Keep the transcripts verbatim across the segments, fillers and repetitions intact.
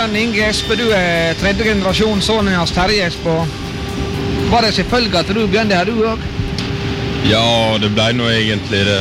sønnen Inge Espe, du er tredje generasjon sønnen hans Terje Espe. Var det selvfølgelig at du begynte her, du også? Ja, det ble nå egentlig det.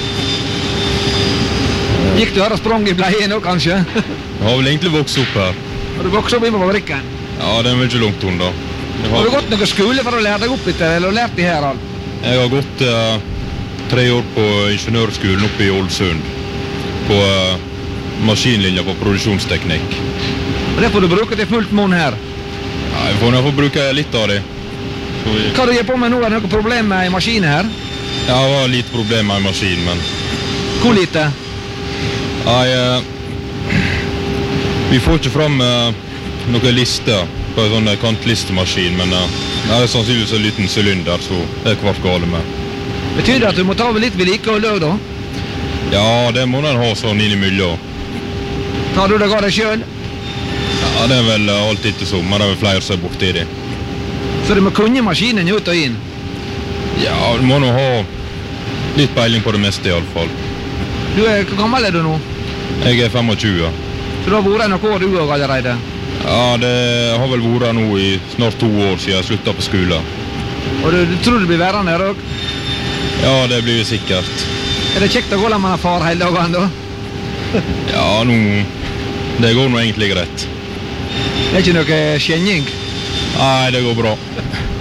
Gikk du her og sprang i bleie nå, kanskje? Jeg har vel egentlig vokst opp her. Har du vokst opp i fabrikken? Ja, det er vel ikke langt unna. Har... har du gått noen skole for å lære deg opp etter, eller lært de her alt? Jeg har gått uh, tre år på ingeniørskolen oppe i Ålesund. På uh, maskinlinja på produksjonsteknikk. Og det får du bruke til fullt mån her? Ja, jeg får nå få bruke litt av det. Vi... Hva du gjør på med nå? Er det noen problem med maskinen her? Ja, det var litt problem med maskinen, men... Hvor lite? Ja, jeg... Vi får ikke fram uh, noen lister på en sånn kantlistemaskin, men uh, det er sannsynligvis en liten cylinder, så det er kvart gale med. Betyr det at du må ta litt vedlikehold da? Ja, det må den ha sånn innimellom. Tar du deg av deg selv? Ja, det er vel uh, alltid til sommer, det er vel flere som er borte i det. Så du må kunne maskinen ut og inn? Ja, du må nå ha litt peiling på det meste i alle fall. Du er, hvor gammel er du nå? Jeg er tjuefem. Så du har vært noen år du også allerede? Ja, det har vel vært nå i snart to år siden jeg sluttet på skolen. Og du, du tror du blir værende her også? Ja, det blir vi sikkert. Er det kjekt å gå la man ha far hele dagen da? Ja, nå... Det går nå egentlig greit. Det er ikke noe skjenning? Nei, det går bra.